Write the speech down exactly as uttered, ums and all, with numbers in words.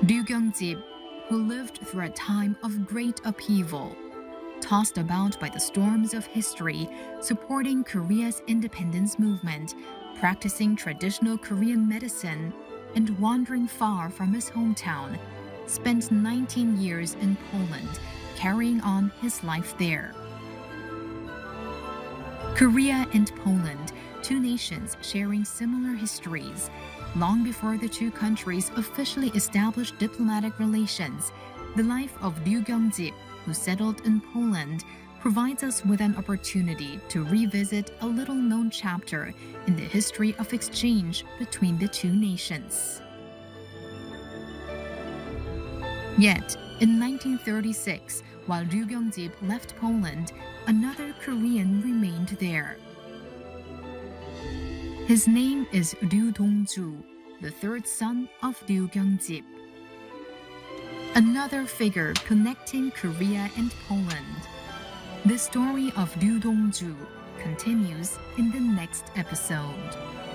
Ryu Gyeongjib, who lived through a time of great upheaval, tossed about by the storms of history, supporting Korea's independence movement, practicing traditional Korean medicine, and wandering far from his hometown, spent nineteen years in Poland, carrying on his life there. Korea and Poland, two nations sharing similar histories, long before the two countries officially established diplomatic relations, the life of Ryu Gyeongjib, who settled in Poland, provides us with an opportunity to revisit a little-known chapter in the history of exchange between the two nations. Yet, in nineteen thirty-six, while Ryu Gyeongjib left Poland, another Korean remained there. His name is Ryu Dongju, the third son of Ryu Gyeongjib. Another figure connecting Korea and Poland. The story of Ryu Dongju continues in the next episode.